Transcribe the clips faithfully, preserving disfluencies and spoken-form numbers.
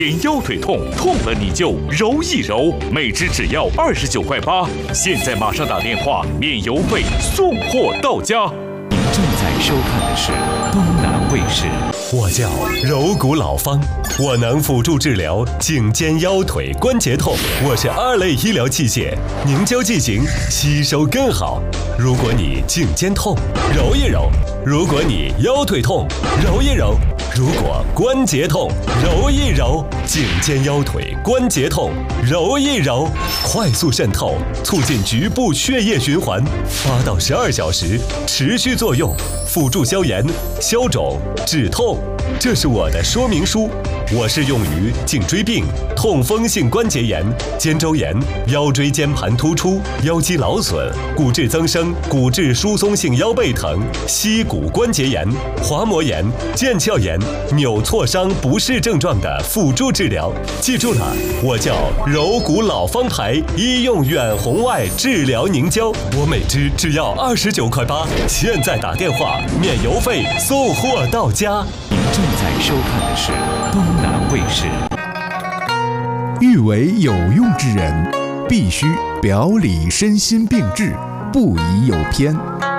连腰腿痛，痛了你就揉一揉，每只只要二十九块八。现在马上打电话，免邮费，送货到家。 您正在收看的是东南卫视。 我叫柔骨老方，我能辅助治疗颈肩腰腿关节痛。我是二类医疗器械，凝胶剂型吸收更好。如果你颈肩痛，揉一揉；如果你腰腿痛，揉一揉；如果关节痛，揉一揉。颈肩腰腿关节痛，揉一揉，快速渗透，促进局部血液循环，八到十二小时持续作用，辅助消炎、消肿、止痛。这是我的说明书。我适用于颈椎病、痛风性关节炎、肩周炎、腰椎间盘突出、腰肌劳损、骨质增生、骨质疏松性腰背疼、膝骨关节炎、滑膜炎、腱鞘炎、扭挫伤不适症状的辅助治疗。记住了，我叫柔骨老方牌医用远红外治疗凝胶，我每支只要二十九块八，现在打电话免邮费，送货到家。 您正在收看的是东南卫视。 欲为有用之人，必须表里身心并治，不宜有偏。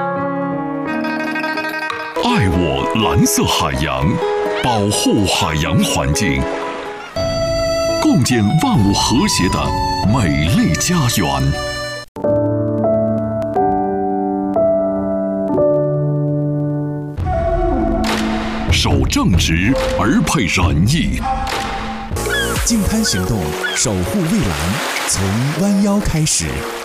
爱我蓝色海洋，保护海洋环境，共建万物和谐的美丽家园。守正直而配仁义。 净滩行动，守护蔚蓝，从弯腰开始。